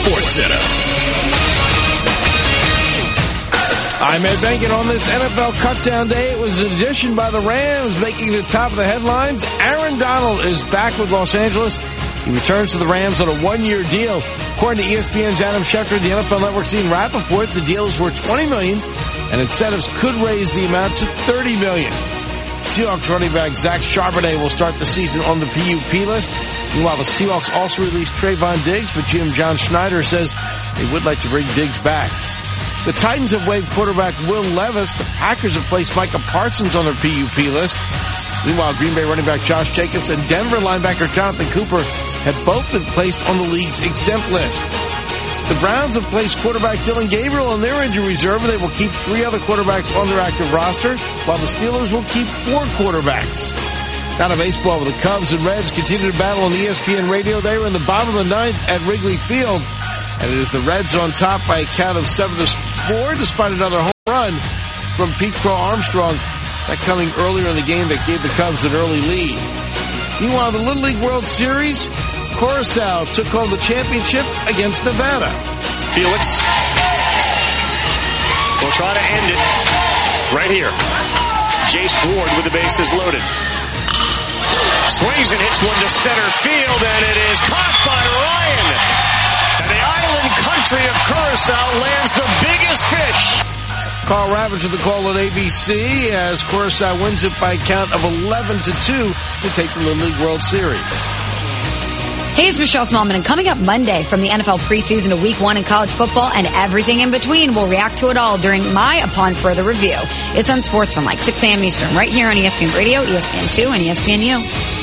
Sports Center. I'm Ed Benkin. On this NFL cutdown day, it was an addition by the Rams making the top of the headlines. Aaron Donald is back with Los Angeles. He returns to the Rams on a one-year deal. According to ESPN's Adam Schefter, the NFL Network's Ian Rappaport, the deal is worth $20 million, and incentives could raise the amount to $30 million. Seahawks running back Zach Charbonnet will start the season on the PUP list. Meanwhile, the Seahawks also released Trayvon Diggs, but GM John Schneider says they would like to bring Diggs back. The Titans have waived quarterback Will Levis. The Packers have placed Micah Parsons on their PUP list. Meanwhile, Green Bay running back Josh Jacobs and Denver linebacker Jonathan Cooper have both been placed on the league's exempt list. The Browns have placed quarterback Dylan Gabriel on their injury reserve, and they will keep 3 other quarterbacks on their active roster, while the Steelers will keep 4 quarterbacks. Down to baseball, with the Cubs and Reds continue to battle on the ESPN radio. They were in the bottom of the 9th at Wrigley Field, and it is the Reds on top by a count of 7-4, despite another home run from Pete Crow Armstrong, that coming earlier in the game that gave the Cubs an early lead. Meanwhile, the Little League World Series, Curaçao took home the championship against Nevada. Felix will try to end it right here. Jace Ward with the bases loaded. Swings and hits one to center field, and it is caught by Ryan. And the island country of Curaçao lands the biggest fish. Carl Ravage with the call at ABC as Curaçao wins it by a count of 11-2 to take the Little League World Series. Hey, it's Michelle Smallman, and coming up Monday from the NFL preseason to Week 1 in college football and everything in between, we'll react to it all during my Upon Further Review. It's on Sports from like 6 a.m. Eastern, right here on ESPN Radio, ESPN2, and ESPNU.